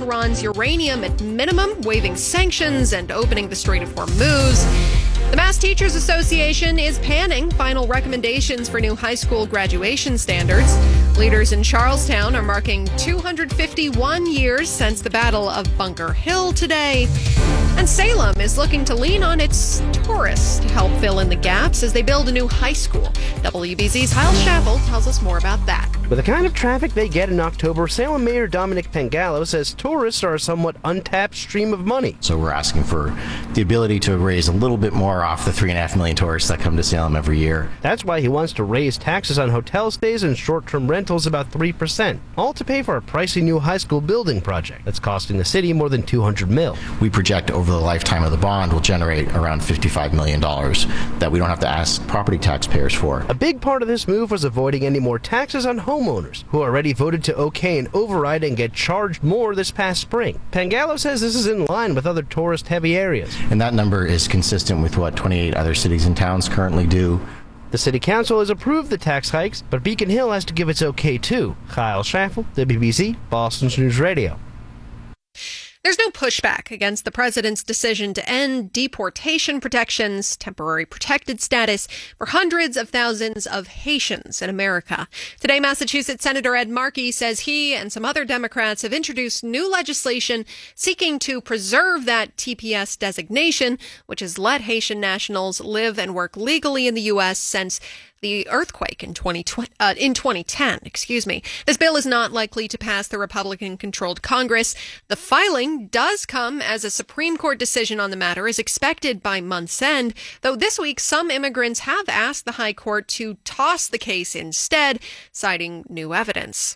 Tehran's uranium at minimum, waiving sanctions and opening the Strait of Hormuz. The Mass Teachers Association is panning final recommendations for new high school graduation standards. Leaders in Charlestown are marking 251 years since the Battle of Bunker Hill today. And Salem is looking to lean on its tourists to help fill in the gaps as they build a new high school. WBZ's Kyle Schaffel tells us more about that. With the kind of traffic they get in October, Salem Mayor Dominic Pengallo says tourists are a somewhat untapped stream of money. So we're asking for the ability to raise a little bit more off the 3.5 million tourists that come to Salem every year. That's why he wants to raise taxes on hotel stays and short-term rentals about 3%, all to pay for a pricey new high school building project that's costing the city more than $200 million. We project over the lifetime of the bond will generate around $55 million that we don't have to ask property taxpayers for. A big part of this move was avoiding any more taxes on homeowners, who already voted to okay an override and get charged more this past spring. Pengallo says this is in line with other tourist-heavy areas. And that number is consistent with what 28 other cities and towns currently do. The city council has approved the tax hikes, but Beacon Hill has to give its okay too. Kyle Schaffel, WBZ, Boston's News Radio. There's no pushback against the president's decision to end deportation protections, temporary protected status, for hundreds of thousands of Haitians in America. Today, Massachusetts Senator Ed Markey says he and some other Democrats have introduced new legislation seeking to preserve that TPS designation, which has let Haitian nationals live and work legally in the U.S. since the earthquake in 2010. This bill is not likely to pass the Republican-controlled Congress. The filing does come as a Supreme Court decision on the matter is expected by month's end, though this week some immigrants have asked the High Court to toss the case instead, citing new evidence.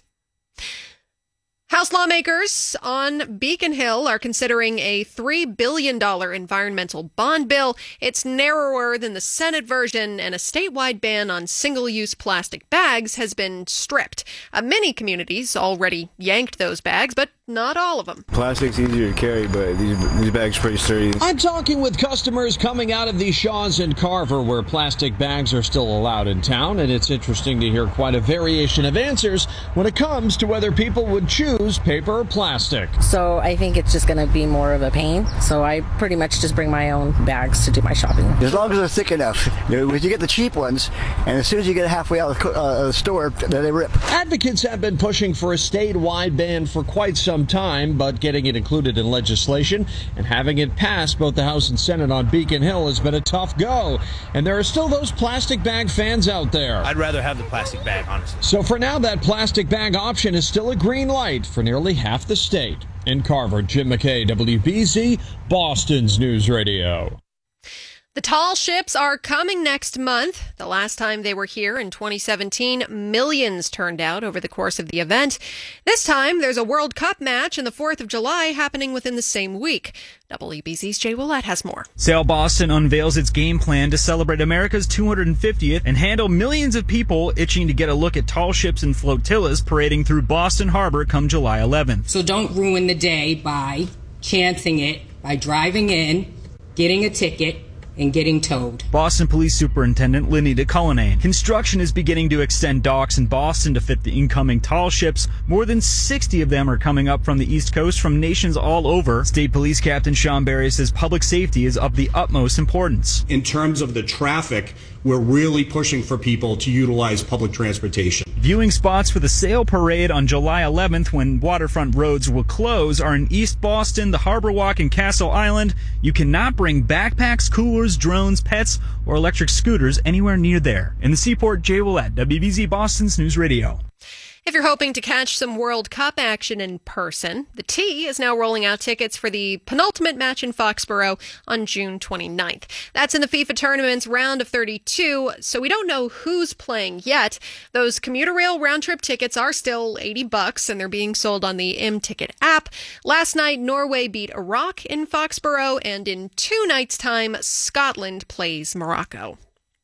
House lawmakers on Beacon Hill are considering a $3 billion environmental bond bill. It's narrower than the Senate version, and a statewide ban on single-use plastic bags has been stripped. Many communities already yanked those bags, but not all of them. Plastic's easier to carry, but these bags are pretty sturdy. I'm talking with customers coming out of the Shaw's and Carver, where plastic bags are still allowed in town, and it's interesting to hear quite a variation of answers when it comes to whether people would choose paper or plastic. So I think it's just going to be more of a pain, so I pretty much just bring my own bags to do my shopping. As long as they're thick enough. You get the cheap ones, and as soon as you get halfway out of the store, they rip. Advocates have been pushing for a statewide ban for quite some time, but getting it included in legislation and having it pass both the House and Senate on Beacon Hill has been a tough go. And there are still those plastic bag fans out there. I'd rather have the plastic bag, honestly. So for now, that plastic bag option is still a green light for nearly half the state. In Carver, Jim McKay, WBZ, Boston's News Radio. The tall ships are coming next month. The last time they were here in 2017, millions turned out over the course of the event. This time, there's a World Cup match and the 4th of July happening within the same week. WBZ's Jay Willett has more. Sail Boston unveils its game plan to celebrate America's 250th and handle millions of people itching to get a look at tall ships and flotillas parading through Boston Harbor come July 11th. So don't ruin the day by chancing it, by driving in, getting a ticket, and getting towed. Boston Police Superintendent Lenita Cullinane. Construction is beginning to extend docks in Boston to fit the incoming tall ships. More than 60 of them are coming up from the East Coast from nations all over. State Police Captain Sean Barry says public safety is of the utmost importance. In terms of the traffic, we're really pushing for people to utilize public transportation. Viewing spots for the sail parade on July 11th, when waterfront roads will close, are in East Boston, the Harbor Walk, and Castle Island. You cannot bring backpacks, coolers, drones, pets, or electric scooters anywhere near there. In the Seaport, Jay Willett, WBZ Boston's News Radio. If you're hoping to catch some World Cup action in person, the T is now rolling out tickets for the penultimate match in Foxborough on June 29th. That's in the FIFA tournament's round of 32, so we don't know who's playing yet. Those commuter rail round-trip tickets are still $80, and they're being sold on the M-Ticket app. Last night, Norway beat Iraq in Foxborough, and in 2 nights' time, Scotland plays Morocco.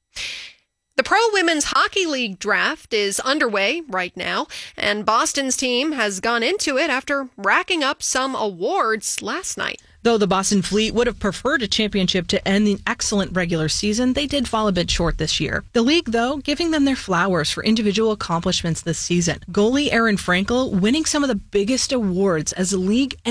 The Pro Women's Hockey League draft is underway right now, and Boston's team has gone into it after racking up some awards last night. Though the Boston Fleet would have preferred a championship to end the excellent regular season, they did fall a bit short this year. The league, though, giving them their flowers for individual accomplishments this season. Goalie Aaron Frankel winning some of the biggest awards as the league